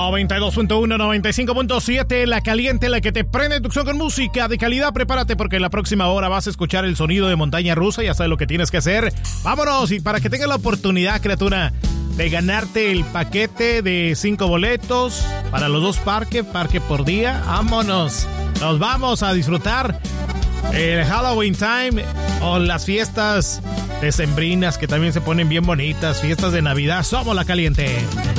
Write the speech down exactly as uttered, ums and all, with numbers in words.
noventa y dos punto uno, noventa y cinco punto siete, La Caliente, la que te prende tu con música de calidad. Prepárate porque en la próxima hora vas a escuchar el sonido de montaña rusa. Ya sabes lo que tienes que hacer. Vámonos, y para que tengas la oportunidad, criatura, de ganarte el paquete de cinco boletos para los dos parques, parque por día. Vámonos, nos vamos a disfrutar el Halloween Time o las fiestas decembrinas que también se ponen bien bonitas, fiestas de Navidad. Somos La Caliente.